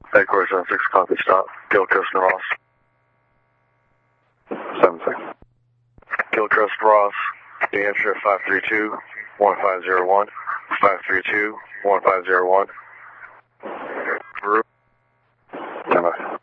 Headquarters on 6, copy, stop. Gilchrist and Ross. 7-6. Gilchrist, Ross, New Hampshire 532-1501. 532-1501. Group. Stand by.